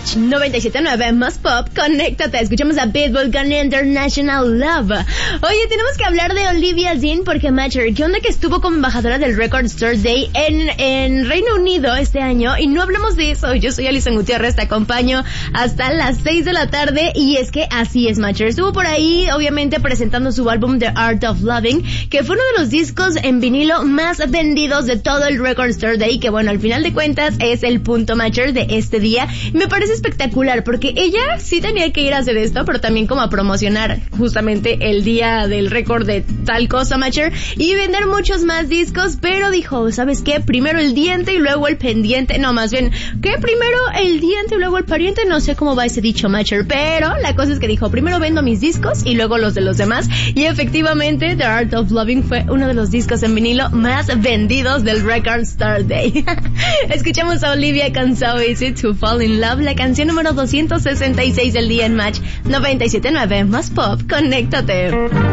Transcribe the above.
Match 97.9 más pop, conéctate, escuchamos a Pitbull con International Love. Oye, tenemos que hablar de Olivia Dean porque Matcher, ¿qué onda que estuvo como embajadora del Record Store Day en Reino Unido este año? Y no hablamos de eso. Yo soy Alison Gutiérrez, te acompaño hasta las 6 de la tarde y es que así es, Matcher. Estuvo por ahí, obviamente, presentando su álbum The Art of Loving, que fue uno de los discos en vinilo más vendidos de todo el Record Store Day, que bueno, al final de cuentas es el punto, Matcher, de este día. Me parece espectacular porque ella sí tenía que ir a hacer esto, pero también como a promocionar justamente el día del récord de tal cosa, Matcher, y vender muchos más discos, pero dijo, ¿sabes qué? Primero el diente y luego el pendiente. No, más bien, ¿qué? Primero el diente y luego el pariente. No sé cómo va ese dicho, Matcher, pero la cosa es que dijo, primero vendo mis discos y luego los de los demás. Y efectivamente, The Art of Loving fue uno de los discos en vinilo más vendidos del Record Store Day. Escuchamos a Olivia con So Easy to Fall in Love, la canción número 266 del día en Match 97.9 más pop, conéctate.